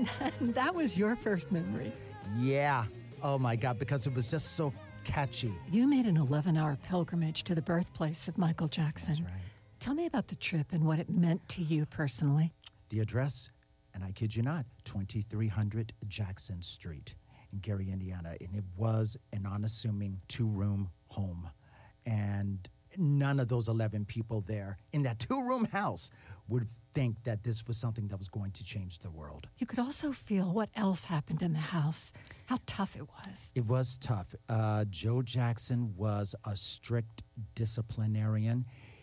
That was your first memory. Yeah. Oh, my God, because it was just so catchy. You made an 11-hour pilgrimage to the birthplace of Michael Jackson. That's right. Tell me about the trip and what it meant to you personally. The address, and I kid you not, 2300 Jackson Street in Gary, Indiana. And it was an unassuming 2-room home. And none of those 11 people there in that 2-room house would think that this was something that was going to change the world. You could also feel what else happened in the house, how tough it was. It was tough. Joe Jackson was a strict disciplinarian.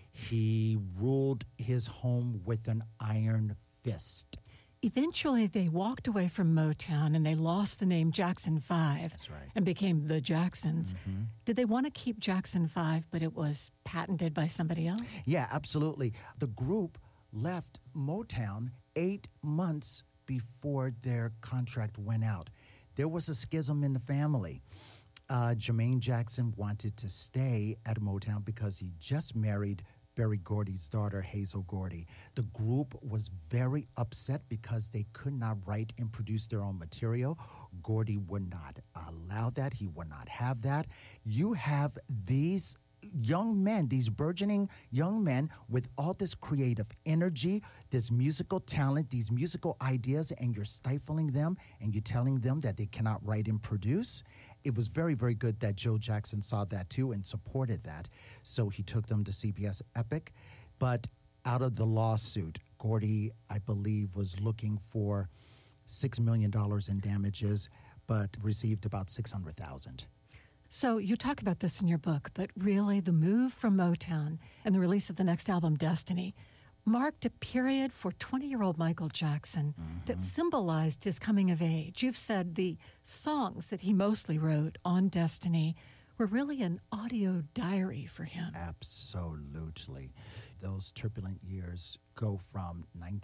He ruled his home with an iron fist. Eventually, they walked away from Motown and they lost the name Jackson 5. That's right. And became the Jacksons. Mm-hmm. Did they want to keep Jackson 5, but it was patented by somebody else? Yeah, absolutely. The group left Motown 8 months before their contract went out. There was a schism in the family. Jermaine Jackson wanted to stay at Motown because he just married Berry Gordy's daughter, Hazel Gordy. The group was very upset because they could not write and produce their own material. Gordy would not allow that. He would not have that. You have these young men, these burgeoning young men with all this creative energy, this musical talent, these musical ideas, and you're stifling them and you're telling them that they cannot write and produce. It was very, very good that Joe Jackson saw that too and supported that. So he took them to CBS Epic. But out of the lawsuit, Gordy, I believe, was looking for $6 million in damages, but received about $600,000. So you talk about this in your book, but really the move from Motown and the release of the next album, Destiny, marked a period for 20-year-old Michael Jackson that symbolized his coming of age. You've said the songs that he mostly wrote on Destiny were really an audio diary for him. Absolutely. Those turbulent years go from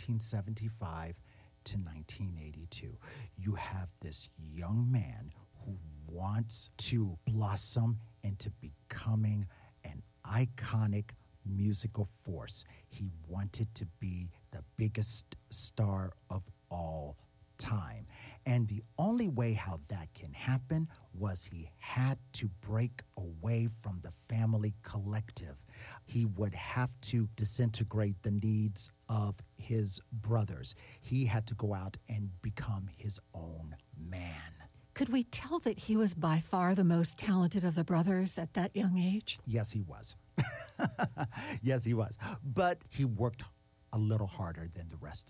1975 to 1982. You have this young man who wants to blossom into becoming an iconic musical force. He wanted to be the biggest star of all time. And the only way how that can happen was he had to break away from the family collective. He would have to disintegrate the needs of his brothers. He had to go out and become his own man. Could we tell that he was by far the most talented of the brothers at that young age? Yes, he was. Yes, he was. But he worked a little harder than the rest